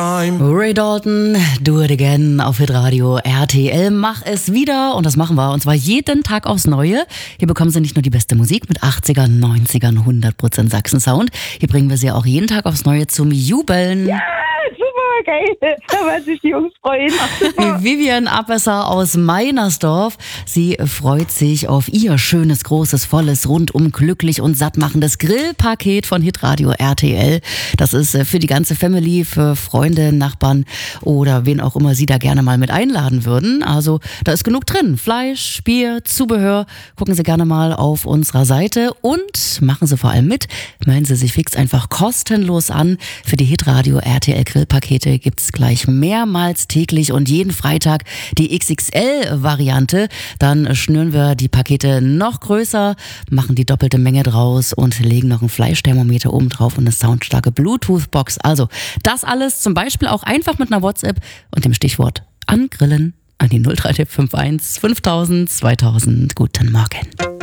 Ray Dalton, Do It Again auf Hitradio RTL. Mach es wieder und das machen wir und zwar jeden Tag aufs Neue. Hier bekommen Sie nicht nur die beste Musik mit 80ern, 90ern, 100% Sachsen-Sound. Hier bringen wir Sie auch jeden Tag aufs Neue zum Jubeln. Ja, super, geil. Da werden sich die Jungs freuen. Vivian Abesser aus Meinersdorf. Sie freut sich auf ihr schönes, großes, volles, rundum glücklich und sattmachendes Grillpaket von Hitradio RTL. Das ist für die ganze Family, für Freunde, Nachbarn oder wen auch immer Sie da gerne mal mit einladen würden. Also da ist genug drin. Fleisch, Bier, Zubehör. Gucken Sie gerne mal auf unserer Seite und machen Sie vor allem mit. Melden Sie sich fix einfach kostenlos an. Für die Hitradio RTL Grillpakete gibt es gleich mehrmals täglich und jeden Freitag die XXL-Variante. Dann schnüren wir die Pakete noch größer, machen die doppelte Menge draus und legen noch ein Fleischthermometer oben drauf und eine soundstarke Bluetooth-Box. Also das alles zum Beispiel auch einfach mit einer WhatsApp und dem Stichwort angrillen an die 03451 5000 2000. Guten Morgen.